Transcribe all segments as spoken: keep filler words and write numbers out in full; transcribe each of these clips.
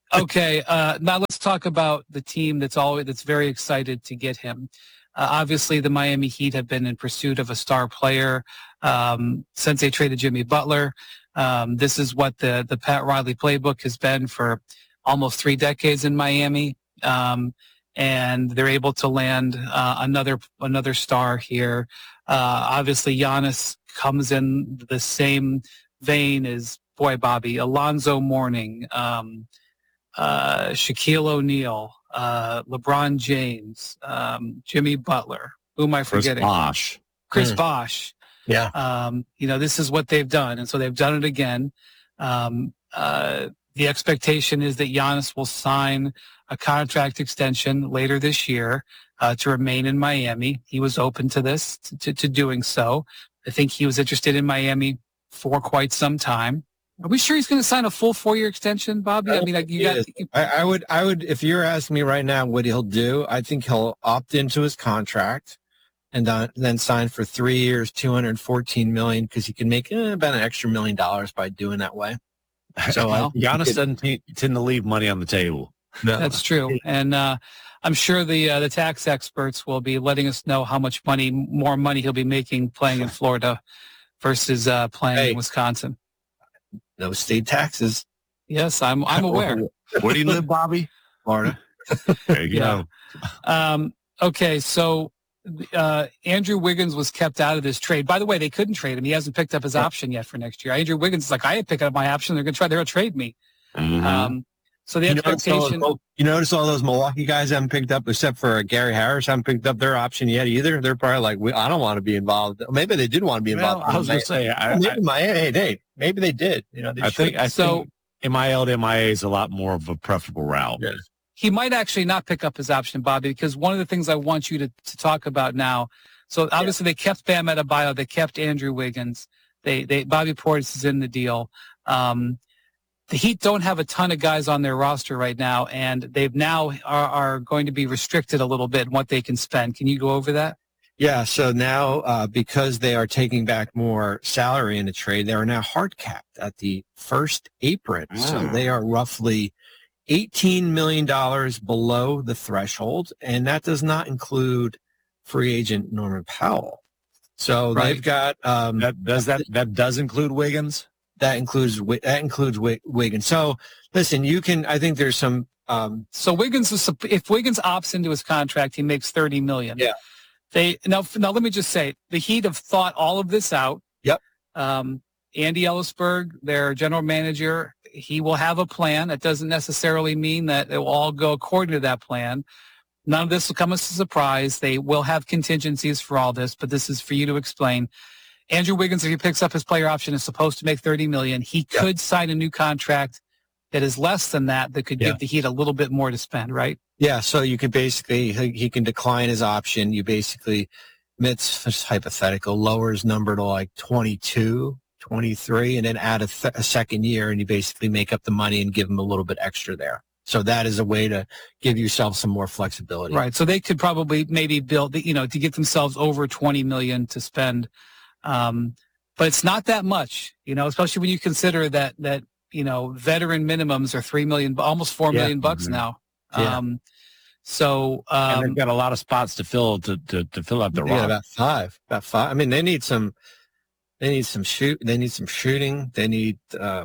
Okay, uh, now let's talk about the team that's always that's very excited to get him. Uh, obviously, the Miami Heat have been in pursuit of a star player um, since they traded Jimmy Butler. Um, this is what the the Pat Riley playbook has been for almost three decades in Miami, um, and they're able to land uh, another another star here. Uh, obviously, Giannis comes in the same vein as boy Bobby Alonzo Mourning. Um, uh, Shaquille O'Neal, uh, LeBron James, um, Jimmy Butler. Who am I forgetting? Chris Bosh. Chris Mm. Bosh. Yeah. Um, you know, this is what they've done. And so they've done it again. Um, uh, the expectation is that Giannis will sign a contract extension later this year uh, to remain in Miami. He was open to this, to, to, to doing so. I think he was interested in Miami for quite some time. Are we sure he's going to sign a full four-year extension, Bobby? I mean, like you got. I, I would, I would, if you're asking me right now what he'll do, I think he'll opt into his contract and then, then sign for three years, two hundred fourteen million, because he can make eh, about an extra million dollars by doing that way. So Well, uh, Giannis could- doesn't t- tend to leave money on the table. No. That's true, and uh, I'm sure the uh, the tax experts will be letting us know how much money, more money, he'll be making playing in Florida versus uh, playing Hey. in Wisconsin. No state taxes. Yes, I'm I'm aware. Where do you live, Bobby? Florida. There you Yeah. go. Um, okay, so uh, Andrew Wiggins was kept out of this trade. By the way, they couldn't trade him. He hasn't picked up his option yet for next year. Andrew Wiggins is like, I ain't picking up my option. They're going to try. They're going to trade me. Mhm. Um, so the You notice, all expectation. those, you notice all those Milwaukee guys haven't picked up, except for uh, Gary Harris, haven't picked up their option yet either. They're probably like, we, I don't want to be involved. Maybe they did want to be well, involved. I was going to say, I, I, maybe Miami, hey, they, maybe they did. You know, they I think I So- think M I L to M I A is a lot more of a preferable route. Yeah. He might actually not pick up his option, Bobby, because one of the things I want you to, to talk about now. So obviously they kept Bam Adebayo, they kept Andrew Wiggins, they they Bobby Portis is in the deal. Um, the Heat don't have a ton of guys on their roster right now, and they've now are, are going to be restricted a little bit in what they can spend. Can you go over that? Yeah, so now uh, because they are taking back more salary in the trade, they are now hard capped at the first apron. So Ah. they are roughly eighteen million dollars below the threshold, and that does not include free agent Norman Powell. So Right. they've got um, That does that that does include Wiggins. that includes Wi- that includes Wi- Wiggins. So listen, you can. I think there's some. Um, So Wiggins is, if Wiggins opts into his contract, he makes thirty million. Yeah. They now now let me just say the Heat have thought all of this out. Yep. Um, Andy Ellisberg, their general manager, he will have a plan. That doesn't necessarily mean that it will all go according to that plan. None of this will come as a surprise. They will have contingencies for all this, but this is for you to explain. Andrew Wiggins, if he picks up his player option, is supposed to make thirty million. He Yep. could sign a new contract that is less than that, that could Yeah. give the Heat a little bit more to spend, right? Yeah, so you can basically, he he can decline his option. You basically, it's just hypothetical, lower his number to like twenty-two, twenty-three, and then add a, th- a second year, and you basically make up the money and give him a little bit extra there. So that is a way to give yourself some more flexibility. Right. So they could probably maybe build, you know, to get themselves over twenty million to spend. Um, but it's not that much, you know, especially when you consider that, that, you know, veteran minimums are three million, almost four Yeah. million bucks Mhm. now. Yeah. Um, so, And um, they've got a lot of spots to fill to to, to fill out the Yeah, roster. about five, about five. I mean, they need some, they need some shoot, they need some shooting. They need, uh,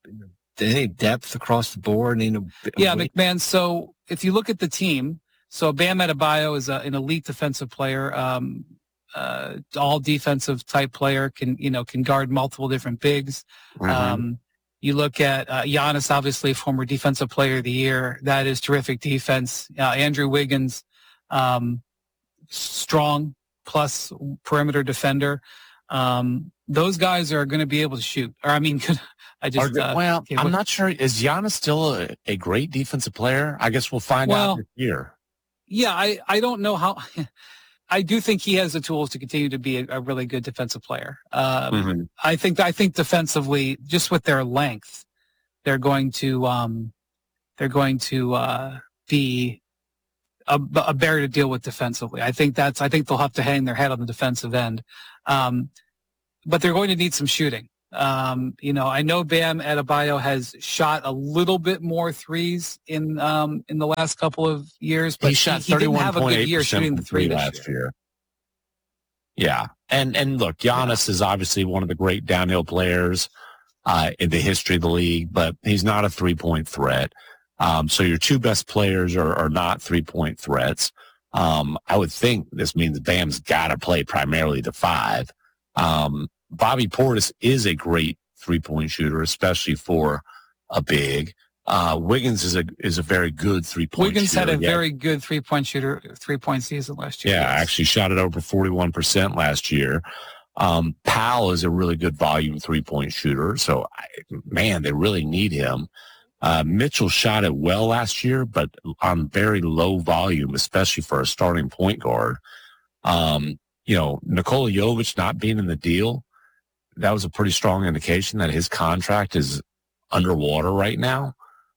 they need depth across the board. They need a, yeah, McMahon. So if you look at the team, so Bam Adebayo is a, an elite defensive player, um, uh, all defensive type player, can, you know, can guard multiple different bigs. Mhm. Um, you look at uh, Giannis, obviously former defensive player of the year. That is terrific defense. Uh, Andrew Wiggins, um, strong plus perimeter defender. Um, those guys are going to be able to shoot. Or I mean, I just Are- uh, well, okay, I'm what- not sure. Is Giannis still a, a great defensive player? I guess we'll find Well, out this year. yeah, I, I don't know how. I do think he has the tools to continue to be a, a really good defensive player. Um, Mhm. I think I think defensively, just with their length, they're going to um, they're going to uh, be a, a bear to deal with defensively. I think that's I think they'll have to hang their head on the defensive end, um, but they're going to need some shooting. Um, you know, I know Bam Adebayo has shot a little bit more threes in um, in the last couple of years, but he shot he, he didn't have a good year 31.8% shooting the from three three this last year. year. Yeah. And and look, Giannis yeah. is obviously one of the great downhill players uh, in the history of the league, but he's not a three-point threat. Um, so your two best players are, are not three-point threats. Um, I would think this means Bam's got to play primarily the five. Um, Bobby Portis is a great three-point shooter, especially for a big. Uh, Wiggins is a is a very good three-point Wiggins shooter. had a yeah. very good three-point shooter, three-point season last year. Yeah, yes. actually shot it over forty-one percent last year. Um, Powell is a really good volume three-point shooter. So, I, man, they really need him. Uh, Mitchell shot it well last year, but on very low volume, especially for a starting point guard. Um, you know, Nikola Jovic not being in the deal, that was a pretty strong indication that his contract is underwater right now.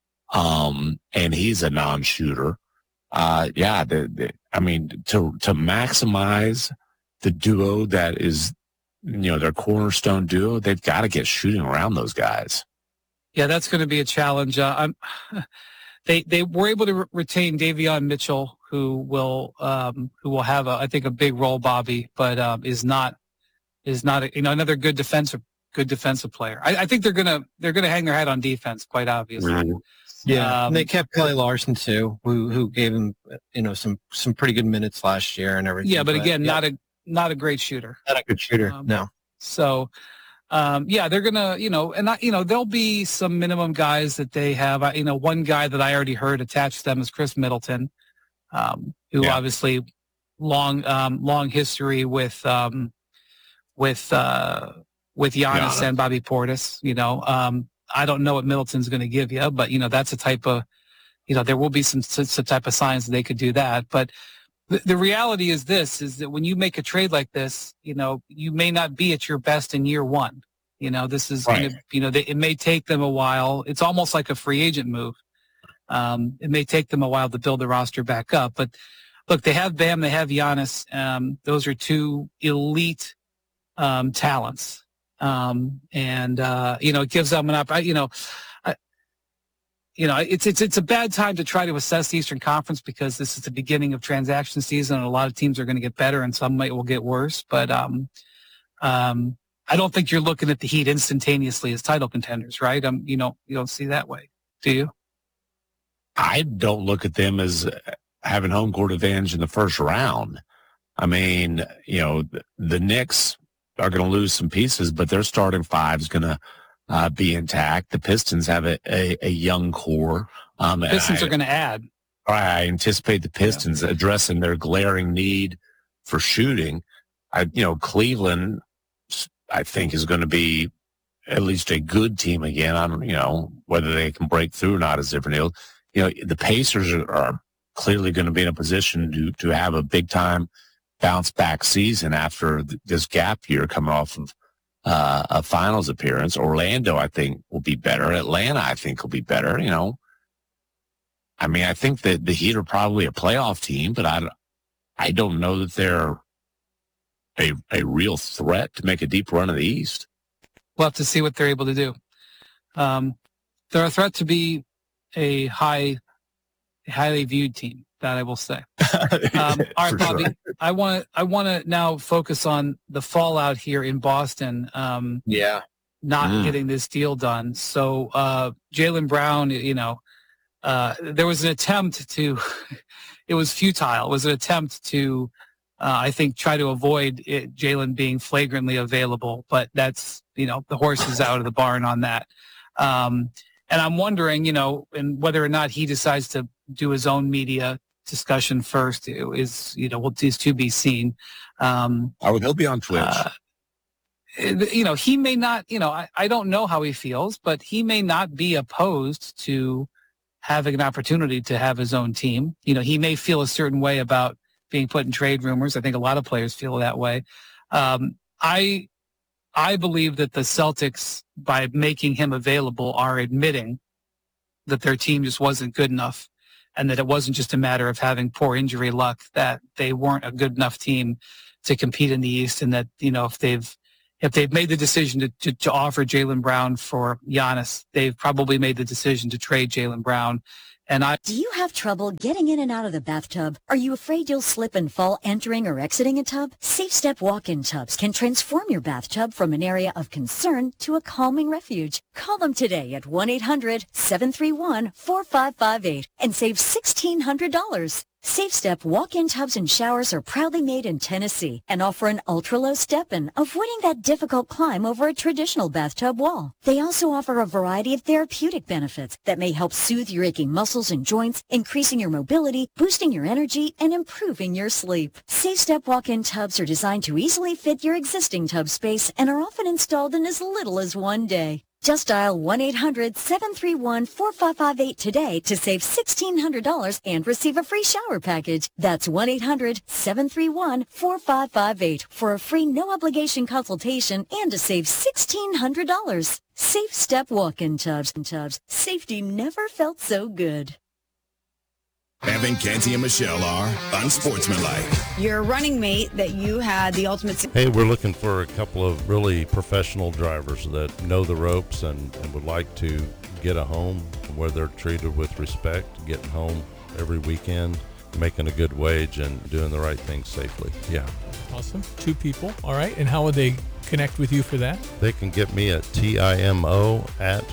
Um, and he's a non-shooter. Uh, yeah, the, the, I mean, to, to maximize the duo that is, you know, their cornerstone duo, they've got to get shooting around those guys. Yeah, that's going to be a challenge. Uh, I'm, they they were able to re- retain Davion Mitchell, who will um, who will have a, I think a big role, Bobby, but um, is not is not a, you know another good defensive good defensive player. I, I think they're gonna they're gonna hang their head on defense, quite obviously. Mm-hmm. Yeah, um, and they kept Kelly Larson too, who who gave him you know some some pretty good minutes last year and everything. Yeah, but again, yeah. not a not a great shooter. Not a good shooter. Um, no. So. Um, yeah, they're gonna, you know, and not, you know, there'll be some minimum guys that they have. I, you know, one guy that I already heard attached to them is Chris Middleton, um, who yeah. obviously long, um, long history with, um, with, uh, with Giannis, Giannis and Bobby Portis. You know, um, I don't know what Middleton's going to give you, but you know, that's a type of, you know, there will be some some type of signs that they could do that, but. The reality is this, is that when you make a trade like this, you know, you may not be at your best in year one. You know, this is, right. going to, you know, they, it may take them a while. It's almost like a free agent move. Um, it may take them a while to build the roster back up. But look, they have Bam, they have Giannis. Um, those are two elite um, talents. Um, and, uh, you know, it gives them an opportunity, you know, You know, it's it's it's a bad time to try to assess the Eastern Conference because this is the beginning of transaction season, and a lot of teams are going to get better, and some might will get worse. But um, um, I don't think you're looking at the Heat instantaneously as title contenders, right? Um, you know, you don't see that way, do you? I don't look at them as having home court advantage in the first round. I mean, you know, the, the Knicks are going to lose some pieces, but their starting five is going to. Uh, be intact. The Pistons have a, a, a young core. Um, the Pistons I, are going to add. I anticipate the Pistons yeah. addressing their glaring need for shooting. I, you know, Cleveland, I think, is going to be at least a good team again. I don't, you know, whether they can break through or not is a different deal. You know, the Pacers are, are clearly going to be in a position to to have a big time bounce back season after th- this gap year coming off of. Uh, a finals appearance. Orlando, I think, will be better. Atlanta, I think, will be better. You know, I mean, I think that the Heat are probably a playoff team, but I, I don't know that they're a a real threat to make a deep run in the East. We'll have to see what they're able to do. Um, they're a threat to be a high, highly viewed team. That I will say. Um, all right, Bobby. Sure. I want to. I want to now focus on the fallout here in Boston. Um, yeah, not mm. getting this deal done. So uh, Jaylen Brown, you know, uh, there was an attempt to. It was futile. It was an attempt to, uh, I think, try to avoid Jaylen being flagrantly available. But that's, you know, the horse is out of the barn on that. Um, and I'm wondering, you know, and whether or not he decides to do his own media discussion first is, you know, well, is to be seen. Um, oh, he'll be on Twitch. Uh, you know, he may not, you know, I, I don't know how he feels, but he may not be opposed to having an opportunity to have his own team. You know, he may feel a certain way about being put in trade rumors. I think a lot of players feel that way. Um, I, I believe that the Celtics, by making him available, are admitting that their team just wasn't good enough. And that it wasn't just a matter of having poor injury luck, that they weren't a good enough team to compete in the East. And that, you know, if they've, if they've made the decision to, to, to offer Jaylen Brown for Giannis, they've probably made the decision to trade Jaylen Brown. And I Do you have trouble getting in and out of the bathtub? Are you afraid you'll slip and fall entering or exiting a tub? SafeStep walk-in tubs can transform your bathtub from an area of concern to a calming refuge. Call them today at one eight hundred seven three one four five five eight and save sixteen hundred dollars. SafeStep walk-in tubs and showers are proudly made in Tennessee and offer an ultra-low step-in, avoiding that difficult climb over a traditional bathtub wall. They also offer a variety of therapeutic benefits that may help soothe your aching muscles and joints, increasing your mobility, boosting your energy, and improving your sleep. SafeStep walk-in tubs are designed to easily fit your existing tub space and are often installed in as little as one day. Just dial one eight hundred seven three one four five five eight today to save sixteen hundred dollars and receive a free shower package. That's one eight hundred seven three one four five five eight for a free no-obligation consultation and to save sixteen hundred dollars. Safe Step walk-in tubs. tubs. Safety never felt so good. Evan, Canty, and Michelle are unsportsmanlike. Your running mate that you had the ultimate... Hey, we're looking for a couple of really professional drivers that know the ropes and, and would like to get a home where they're treated with respect, getting home every weekend, making a good wage, and doing the right thing safely. Yeah. Awesome. Two people. All right. And how would they connect with you for that? They can get me at timo at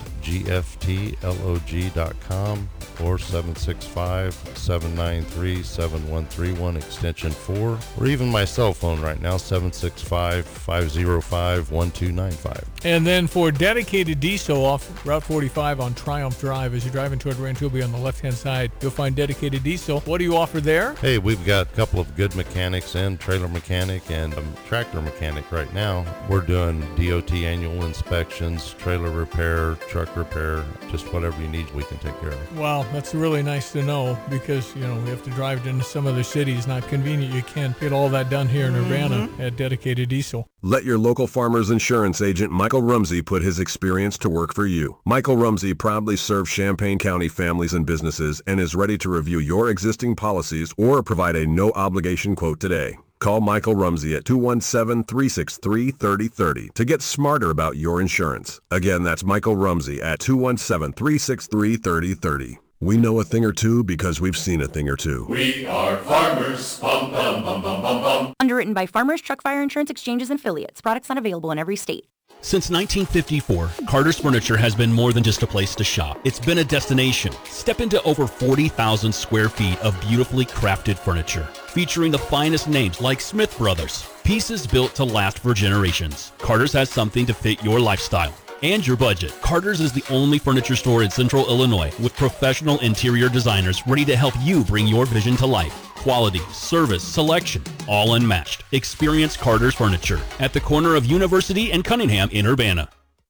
gftlog dot com or seven six five, seven nine three, seven one three one extension four, or even my cell phone right now, seven six five, five zero five, one two nine five. And then for dedicated diesel off Route forty-five on Triumph Drive, as you're driving toward Rantoul on the left-hand side, you'll find dedicated diesel. What do you offer there? Hey, we've got a couple of good mechanics in, trailer mechanic and um, tractor mechanic right now. We're doing D O T annual inspections, trailer repair, truck repair, just whatever you need, we can take care of. Wow, that's really nice to know, because, you know, we have to drive into some other cities. Not convenient. You can't get all that done here in Urbana mm-hmm. at dedicated diesel. Let your local Farmers Insurance agent Michael Rumsey put his experience to work for you. Michael Rumsey proudly serves Champaign County families and businesses and is ready to review your existing policies or provide a no-obligation quote today. Call Michael Rumsey at two one seven, three six three, three zero three zero to get smarter about your insurance. Again, that's Michael Rumsey at two one seven, three six three, three zero three zero. We know a thing or two because we've seen a thing or two. We are farmers. Bum, bum, bum, bum, bum, bum. Underwritten by Farmers Truck Fire Insurance Exchanges and Affiliates. Products not available in every state. Since nineteen fifty-four, Carter's Furniture has been more than just a place to shop. It's been a destination. Step into over forty thousand square feet of beautifully crafted furniture, featuring the finest names like Smith Brothers. Pieces built to last for generations. Carter's has something to fit your lifestyle and your budget. Carter's is the only furniture store in Central Illinois with professional interior designers ready to help you bring your vision to life. Quality, service, selection, all unmatched. Experience Carter's Furniture at the corner of University and Cunningham in Urbana.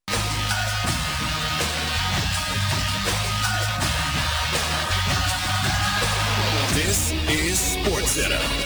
This is SportsCenter.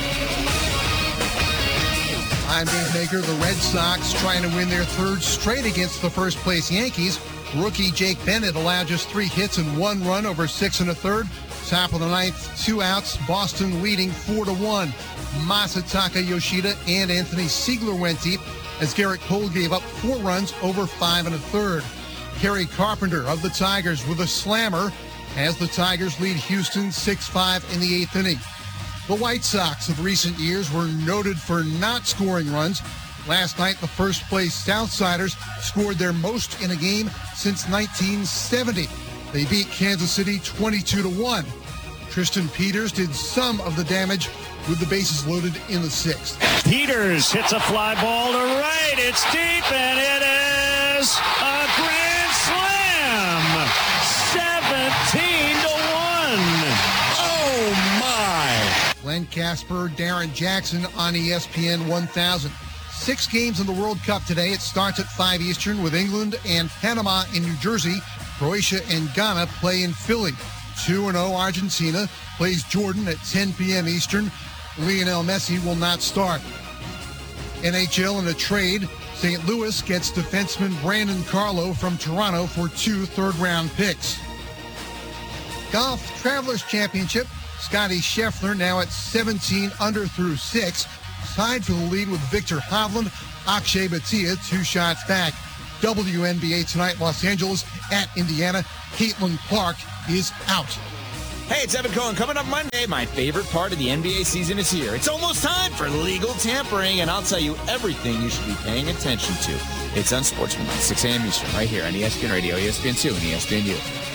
I'm Dave Maker. The Red Sox trying to win their third straight against the first-place Yankees. Rookie Jake Bennett allowed just three hits and one run over six and a third. Top of the ninth, two outs. Boston leading four to one. Masataka Yoshida and Anthony Siegler went deep as Garrett Cole gave up four runs over five and a third. Kerry Carpenter of the Tigers with a slammer as the Tigers lead Houston six five in the eighth inning. The White Sox of recent years were noted for not scoring runs. Last night, the first-place Southsiders scored their most in a game since nineteen seventy. They beat Kansas City twenty-two to one. Tristan Peters did some of the damage with the bases loaded in the sixth. Peters hits a fly ball to right. It's deep, and it is a grand slam. seventeen to one. Oh, my. Glenn Casper, Darren Jackson on E S P N one thousand. Six games in the World Cup today. It starts at five Eastern with England and Panama in New Jersey. Croatia and Ghana play in Philly. two and oh Argentina plays Jordan at ten p.m. Eastern. Lionel Messi will not start. N H L in a trade. Saint Louis gets defenseman Brandon Carlo from Toronto for two third-round picks. Golf Travelers Championship. Scotty Scheffler now at seventeen under through six. tied for the lead with Victor Hovland. Akshay Bhatia two shots back. W N B A tonight, Los Angeles at Indiana. Caitlin Clark is out. Hey, it's Evan Cohen. Coming up Monday, my favorite part of the N B A season is here. It's almost time for legal tampering, and I'll tell you everything you should be paying attention to. It's Unsportsmanlike, six a.m. Eastern, right here on E S P N Radio, E S P N two, and E S P N U.